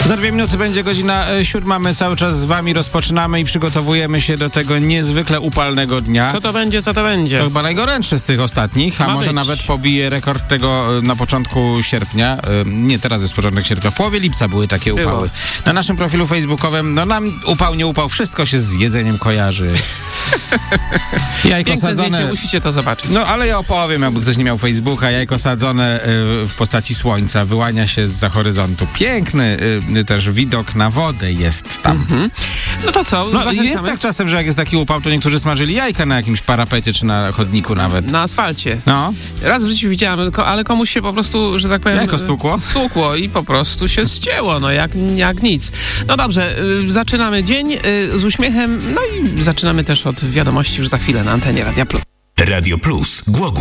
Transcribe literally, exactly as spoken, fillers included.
Za dwie minuty będzie godzina siódma. My cały czas z wami rozpoczynamy i przygotowujemy się do tego niezwykle upalnego dnia. Co to będzie, co to będzie? To chyba najgorętszy z tych ostatnich, a Ma może być. nawet pobije rekord tego na początku sierpnia. Nie, teraz jest początek sierpnia. W połowie lipca były takie Było. upały. Na naszym profilu facebookowym, no nam upał, nie upał, wszystko się z jedzeniem kojarzy. Jajko Piękne sadzone. zdjęcie, musicie to zobaczyć. No, ale ja opowiem, jakby ktoś nie miał Facebooka. Jajko sadzone y, w postaci słońca wyłania się zza horyzontu. Piękny y, też widok na wodę jest tam. Mhm. No to co, No, zachęcamy jest tak czasem, że jak jest taki upał, to niektórzy smażyli jajka na jakimś parapecie czy na chodniku nawet. na asfalcie. No, Raz w życiu widziałem, ko- ale komuś się po prostu, że tak powiem... Jajko stłukło? Stłukło i po prostu się ścięło, no jak, jak nic. No dobrze, y, zaczynamy dzień y, z uśmiechem, no i zaczynamy też od wiadomości już za chwilę na antenie Radia Plus. Radio Plus, Głogów.